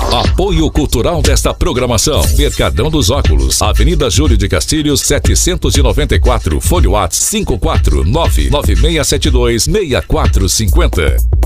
Apoio cultural desta programação: Mercadão dos Óculos, Avenida Júlio de Castilhos, 794, Fone Whats 54996726450.